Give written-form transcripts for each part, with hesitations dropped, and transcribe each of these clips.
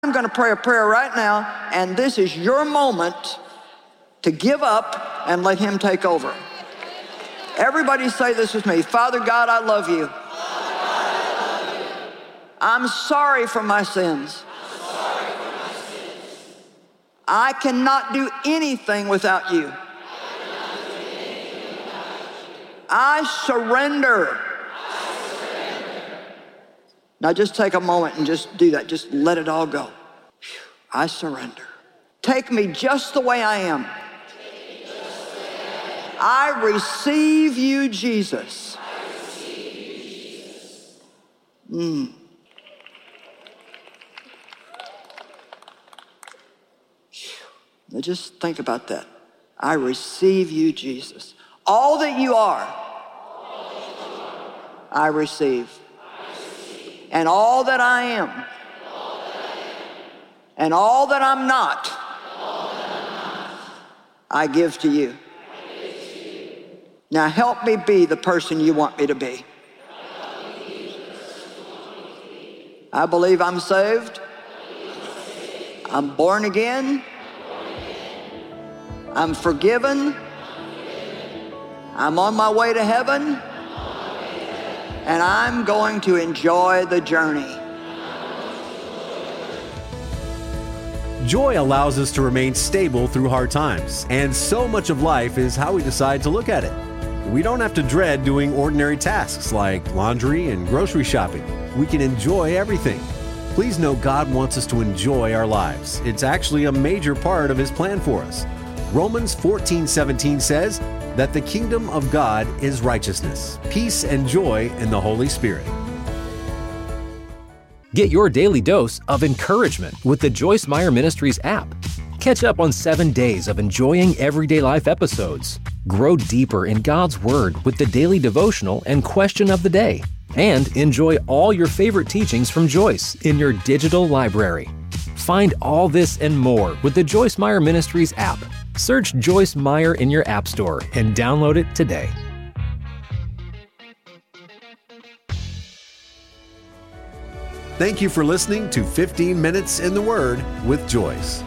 I'm going to pray a prayer right now, and this is your moment to give up and let him take over. Everybody say this with me. Father God, I love you. I'm sorry for my sins. I cannot do anything without you. I surrender. Now just take a moment and just do that. Just let it all go. I surrender. Take me just the way I am. I receive you, Jesus. Now just think about that. I receive you, Jesus. All that you are, I receive. And all that I am, and all that I'm not, I give to you. Now help me be the person you want me to be. I believe I'm saved. I'm born again. I'm forgiven. I'm on my way to heaven. And I'm going to enjoy the journey. Joy allows us to remain stable through hard times, and so much of life is how we decide to look at it. We don't have to dread doing ordinary tasks like laundry and grocery shopping. We can enjoy everything. Please know God wants us to enjoy our lives. It's actually a major part of His plan for us. Romans 14:17 says that the kingdom of God is righteousness, peace, and joy in the Holy Spirit. Get your daily dose of encouragement with the Joyce Meyer Ministries app. Catch up on 7 days of enjoying everyday life episodes. Grow deeper in God's Word with the daily devotional and question of the day. And enjoy all your favorite teachings from Joyce in your digital library. Find all this and more with the Joyce Meyer Ministries app. Search Joyce Meyer in your app store and download it today. Thank you for listening to 15 Minutes in the Word with Joyce.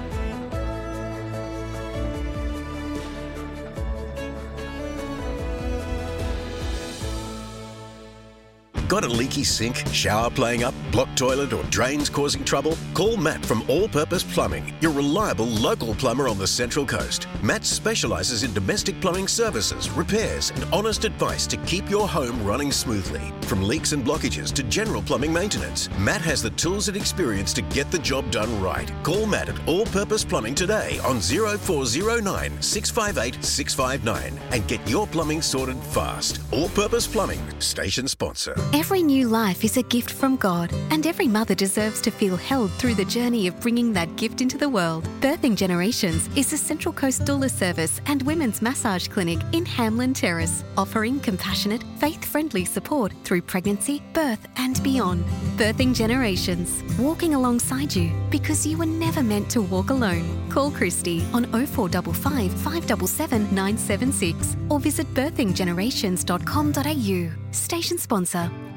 Got a leaky sink, shower playing up, blocked toilet, or drains causing trouble? Call Matt from All Purpose Plumbing, your reliable local plumber on the Central Coast. Matt specialises in domestic plumbing services, repairs, and honest advice to keep your home running smoothly. From leaks and blockages to general plumbing maintenance, Matt has the tools and experience to get the job done right. Call Matt at All Purpose Plumbing today on 0409 658 659 and get your plumbing sorted fast. All Purpose Plumbing, station sponsor. Every new life is a gift from God, and every mother deserves to feel held through the journey of bringing that gift into the world. Birthing Generations is a Central Coast doula service and women's massage clinic in Hamlin Terrace, offering compassionate, faith-friendly support through pregnancy, birth, and beyond. Birthing Generations, walking alongside you because you were never meant to walk alone. Call Christy on 0455 577 976 or visit birthinggenerations.com.au. Station sponsor,